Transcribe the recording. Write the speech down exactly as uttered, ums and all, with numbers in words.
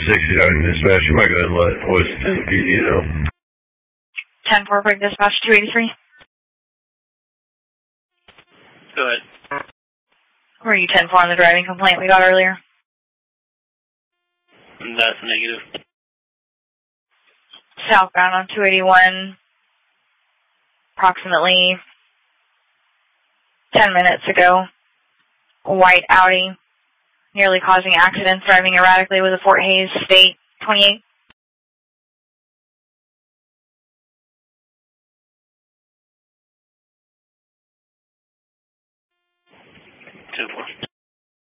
sixty-nine dispatch, you might go ahead and let Hoist, you know. ten four, break dispatch two eighty-three. Go ahead. Were you ten four on the driving complaint we got earlier? That's negative. Southbound on two eighty-one, approximately ten minutes ago. White Audi, nearly causing accidents, driving erratically with a Fort Hays State twenty-eight. ten four.